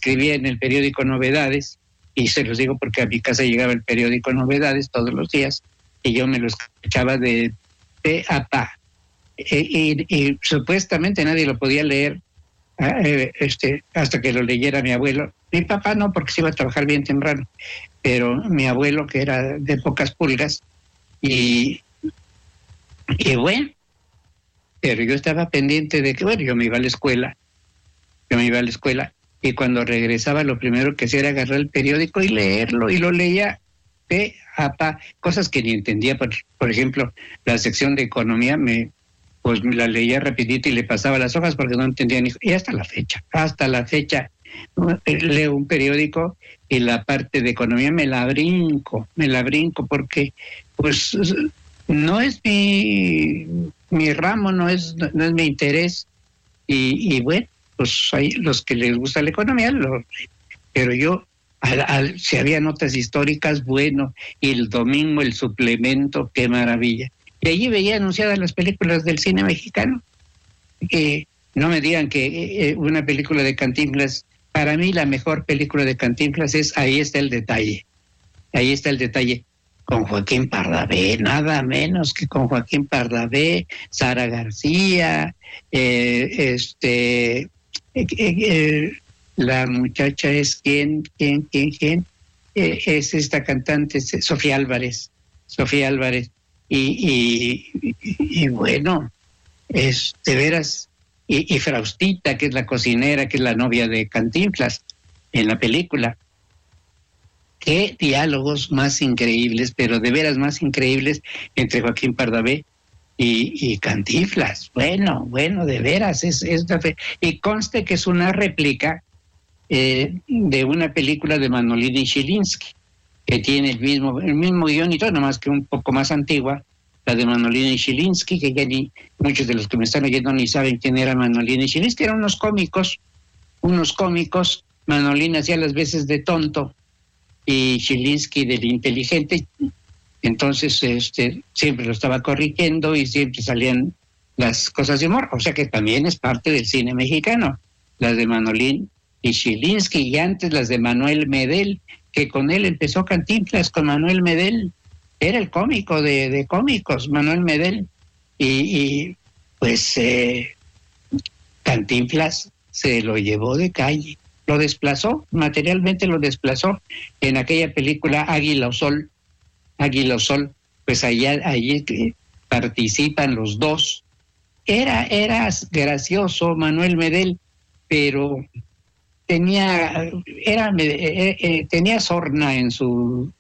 escribía en el periódico Novedades, y se los digo porque a mi casa llegaba el periódico Novedades todos los días, y yo me lo escuchaba de pe a pa. Y supuestamente nadie lo podía leer hasta que lo leyera mi abuelo. Mi papá no, porque se iba a trabajar bien temprano, pero mi abuelo, que era de pocas pulgas, y bueno, pero yo estaba pendiente de que, bueno, yo me iba a la escuela, y cuando regresaba lo primero que hacía era agarrar el periódico y leerlo, y lo leía pe a pa, cosas que ni entendía. Por ejemplo, la sección de economía pues me la leía rapidito y le pasaba las hojas porque no entendía ni. Y hasta la fecha, leo un periódico y la parte de economía me la brinco, porque pues no es mi ramo, no es mi interés, y bueno, pues hay los que les gusta la economía, pero yo, si había notas históricas, bueno, y el domingo el suplemento, qué maravilla. Y allí veía anunciadas las películas del cine mexicano. No me digan que una película de Cantinflas, para mí la mejor película de Cantinflas es Ahí está el detalle. Ahí está el detalle. Con Joaquín Pardavé, nada menos que con Joaquín Pardavé, Sara García, la muchacha es ¿quién? Es esta cantante, Sofía Álvarez. Y bueno, es de veras, y Fraustita, que es la cocinera, que es la novia de Cantinflas en la película. Qué diálogos más increíbles, pero de veras más increíbles, entre Joaquín Pardavé y Cantinflas. Bueno, de veras, y conste que es una réplica de una película de Manolini Chilinsky, que tiene el mismo guión y todo, nomás que un poco más antigua, la de Manolini Chilinsky, que ya muchos de los que me están oyendo ni saben quién era Manolini Chilinsky. Eran unos cómicos. Manolini hacía las veces de tonto y Chilinsky del inteligente. Entonces siempre lo estaba corrigiendo y siempre salían las cosas de humor. O sea que también es parte del cine mexicano, las de Manolín y Chilinsky, y antes las de Manuel Medel, que con él empezó Cantinflas, con Manuel Medel. Era el cómico de cómicos, Manuel Medel. Y pues Cantinflas se lo llevó de calle, lo desplazó, materialmente lo desplazó en aquella película Águila o Sol, pues allí participan los dos. Era gracioso Manuel Medel, pero tenía sorna en su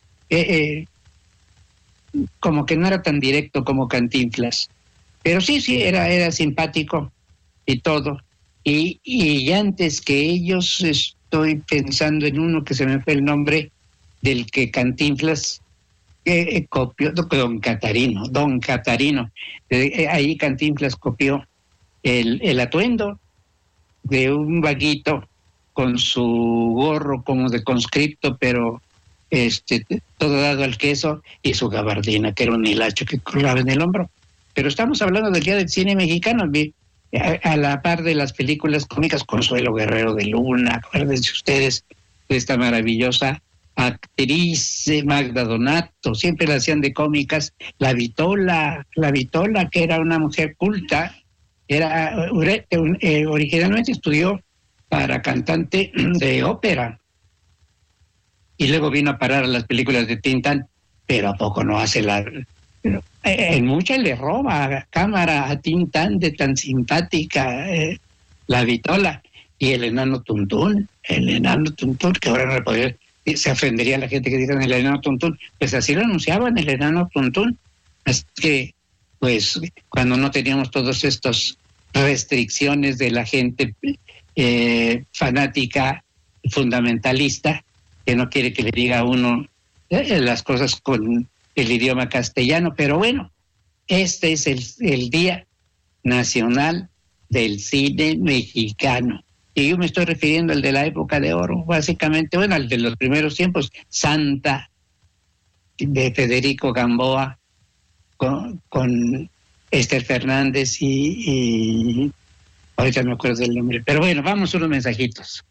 como que no era tan directo como Cantinflas, pero sí era simpático y todo. Y antes que ellos, estoy pensando en uno que se me fue el nombre, del que Cantinflas copió, Don Catarino. Ahí Cantinflas copió el atuendo de un vaguito con su gorro como de conscripto, pero todo dado al queso, y su gabardina, que era un hilacho que colgaba en el hombro. Pero estamos hablando del Día del Cine Mexicano, a la par de las películas cómicas. Consuelo Guerrero de Luna, acuérdense ustedes de esta maravillosa actriz Magda Donato, siempre la hacían de cómicas. La Vitola, que era una mujer culta, originalmente estudió para cantante de ópera, y luego vino a parar a las películas de Tintán, pero ¿a poco no hace en muchas le roba cámara a Tintán, de tan simpática la Vitola? Y el enano Tuntún, que ahora no le podría, se ofendería a la gente que digan el enano Tuntún, pues así lo anunciaban, el enano Tuntún. Así que, pues, cuando no teníamos todas estas restricciones de la gente fanática, fundamentalista, que no quiere que le diga a uno las cosas con el idioma castellano. Pero bueno, este es el Día Nacional del Cine Mexicano. Y yo me estoy refiriendo al de la época de oro, básicamente, bueno, al de los primeros tiempos, Santa, de Federico Gamboa, con Esther Fernández y ahorita no me acuerdo del nombre. Pero bueno, vamos a unos mensajitos.